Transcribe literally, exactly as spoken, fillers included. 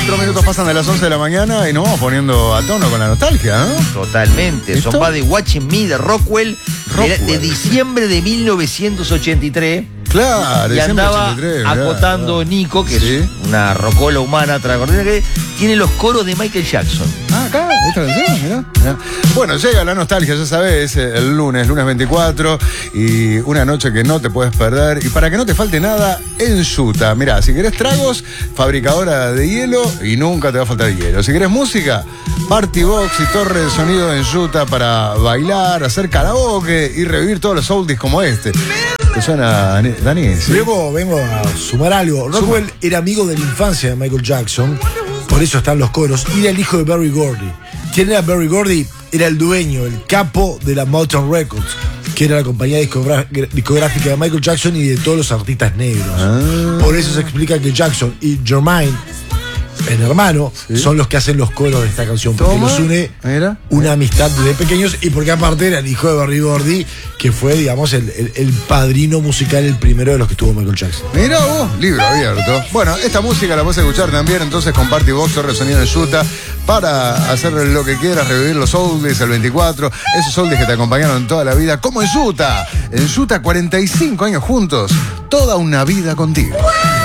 Cuatro minutos pasan de las once de la mañana y nos vamos poniendo a tono con la nostalgia, ¿no? Totalmente. ¿Esto? Somebody Watching Me de Rockwell, Rockwell. De, de diciembre de mil novecientos ochenta y tres. Claro, Y andaba ochenta y tres, mirá, acotando mirá. Nico, que Sí. es una rocola humana tracordina, que tiene los coros de Michael Jackson. Ah, acá, esta canción, mirá, mirá. Bueno, llega la nostalgia, ya sabes, el lunes, lunes veinticuatro, y una noche que no te puedes perder. Y para que no te falte nada, Ensuta. Mirá, si querés tragos, fabricadora de hielo y nunca te va a faltar hielo. Si querés música, Party Box y torre de sonido de Ensuta para bailar, hacer karaoke y revivir todos los oldies como este. ¿Te suena, Dani? ¿Sí? Luego vengo a sumar algo. Rockwell era amigo de la infancia de Michael Jackson, por eso están los coros, y era el hijo de Berry Gordy. ¿Quién era Berry Gordy? Era el dueño, el capo de la Motown Records, que era la compañía discográfica de Michael Jackson y de todos los artistas negros. Ah. Por eso se explica que Jackson y Jermaine, el hermano, Sí. son los que hacen los coros de esta canción, porque Toma. los une Mira. una amistad desde pequeños, y porque aparte era el hijo de Berry Gordy, que fue, digamos, el, el, el padrino musical, el primero de los que tuvo Michael Jackson. Mira vos, libro abierto. Bueno, esta música la puedes escuchar también entonces con Party Box, torre de sonido de Ensuta, para hacer lo que quieras, revivir los oldies el veinticuatro, esos oldies que te acompañaron toda la vida, como Ensuta. Ensuta, cuarenta y cinco años juntos, toda una vida contigo.